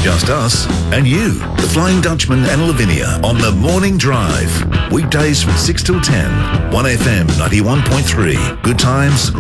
just us and you. The Flying Dutchman and Lavinia on the Morning Drive. Weekdays from 6 till 10. 1FM 91.3. Good times.